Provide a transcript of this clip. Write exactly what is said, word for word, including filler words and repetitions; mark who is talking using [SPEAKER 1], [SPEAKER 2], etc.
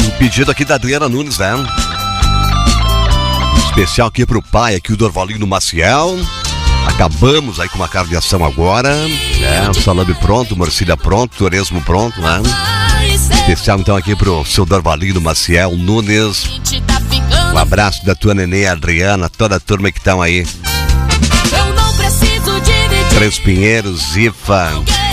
[SPEAKER 1] Um pedido aqui da Adriana Nunes, né? Especial aqui pro pai, aqui o Dorvalino Maciel. Acabamos aí com uma carneação agora, né? O salame pronto, morcilha pronto, torresmo pronto, né? Especial então aqui pro seu Dorvalino Maciel Nunes. Um abraço da tua nenê Adriana, toda a turma que estão aí. Três Pinheiros, Zifa,